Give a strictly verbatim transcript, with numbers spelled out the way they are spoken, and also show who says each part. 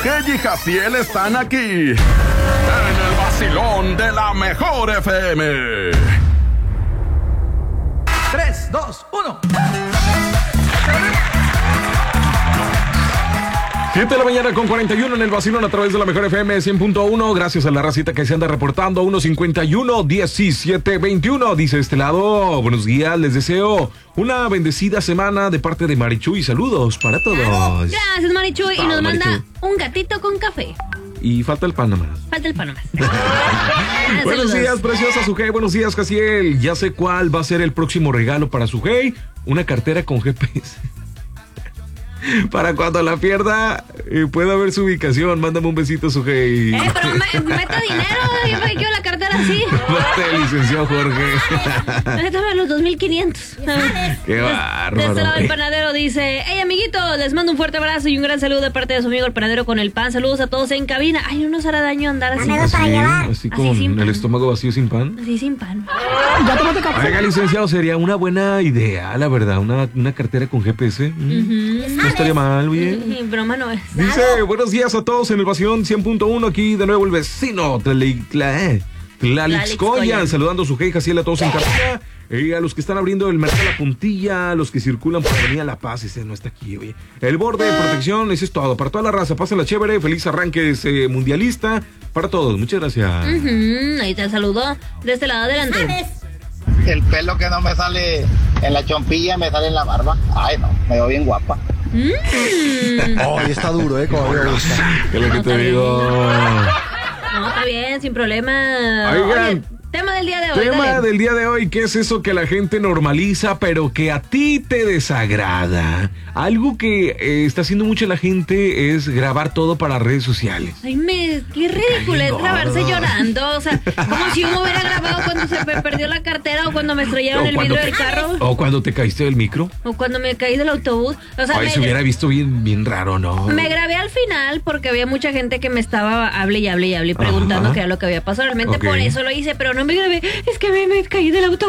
Speaker 1: Sujei y Jaciel están aquí, en el vacilón de la mejor F M.
Speaker 2: tres, dos, uno.
Speaker 3: siete de la mañana con cuarenta y uno en el vacilón a través de la mejor F M cien punto uno. Gracias a la racita que se anda reportando. uno cincuenta y uno, diecisiete veintiuno. Dice este lado. Buenos días, les deseo una bendecida semana de parte de Marichuy. Saludos para todos.
Speaker 4: Gracias, Marichuy. Y nos manda
Speaker 3: Marichuy.
Speaker 4: un gatito con café.
Speaker 3: Y falta el pan nomás.
Speaker 4: Falta el pan nomás.
Speaker 3: Buenos días, preciosa Sujei. Buenos días, Jaciel. Ya sé cuál va a ser el próximo regalo para Sujei. Una cartera con G P S. Para cuando la pierda, eh, pueda ver su ubicación. Mándame un besito, Sujei.
Speaker 4: Eh, pero me, meta dinero. Yo me quiero la cartera así.
Speaker 3: Mate, licenciado Jorge.
Speaker 4: Métame los dos mil quinientos.
Speaker 3: Qué bárbaro.
Speaker 4: De este lado el panadero dice: hey, amiguitos, les mando un fuerte abrazo y un gran saludo de parte de su amigo el panadero con el pan. Saludos a todos en cabina. Ay, no nos hará daño andar así.
Speaker 5: Dame dos para llevar.
Speaker 3: Así
Speaker 4: Así
Speaker 3: con
Speaker 4: sin
Speaker 3: el
Speaker 4: pan.
Speaker 3: estómago vacío sin pan.
Speaker 4: Así sin pan.
Speaker 3: Oiga, licenciado, sería una buena idea, la verdad. Una, una cartera con G P S. Mm, No estaría mal, bien.
Speaker 4: Y broma no es.
Speaker 3: Dice, buenos días a todos en el vacilón cien punto uno. Aquí de nuevo el vecino Tlalixcoyan,
Speaker 4: Tlalixcoyan.
Speaker 3: saludando a su jeja, Jaciel, a todos en cabina. Y a los que están abriendo el mercado La Puntilla, a los que circulan por Avenida La Paz, ese no está aquí, oye. El borde de protección, eso es todo. Para toda la raza, pásenla chévere, feliz arranque ese mundialista. Para todos, muchas gracias.
Speaker 4: Ujú, ahí te saludó. De este lado, adelante.
Speaker 6: El pelo que no me sale en la chompilla me sale en la barba. Ay, no, me veo bien guapa.
Speaker 4: Mm.
Speaker 2: Hoy está duro, ¿eh? Como me gusta.
Speaker 3: ¿Qué es lo que
Speaker 4: No,
Speaker 3: te
Speaker 4: está
Speaker 3: digo?
Speaker 4: No, está bien, sin problema.
Speaker 3: Oigan.
Speaker 4: Oye, tema del día de hoy.
Speaker 3: Tema
Speaker 4: dale.
Speaker 3: del día de hoy, ¿qué es eso que la gente normaliza pero que a ti te desagrada? Algo que eh, está haciendo mucho la gente es grabar todo para redes sociales.
Speaker 4: Ay, me, qué ridículo es
Speaker 3: Ay,
Speaker 4: grabarse
Speaker 3: gordo.
Speaker 4: llorando. O sea, como si uno hubiera grabado cuando se me perdió la cartera o cuando me estrellaron
Speaker 3: O
Speaker 4: el
Speaker 3: cuando
Speaker 4: vidrio
Speaker 3: te-
Speaker 4: del carro
Speaker 3: O cuando te caíste del micro.
Speaker 4: o cuando me caí del autobús. O sea,
Speaker 3: Ay,
Speaker 4: me,
Speaker 3: se hubiera visto bien, bien raro, ¿no?
Speaker 4: me grabé al final porque había mucha gente que me estaba hable y hable y hable y preguntando
Speaker 3: Ajá.
Speaker 4: qué era lo que había pasado. Realmente
Speaker 3: Ok.
Speaker 4: por eso lo hice, pero no me grabé. Es que me, me caí del autobús.